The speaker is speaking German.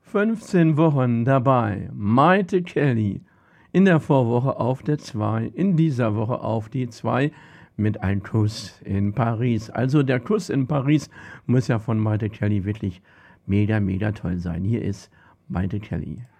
15 Wochen dabei. Maite Kelly. In der Vorwoche auf der 2, in dieser Woche auf die 2 mit einem Kuss in Paris. Also der Kuss in Paris muss ja von Maite Kelly wirklich mega, mega toll sein. Hier ist Maite Kelly.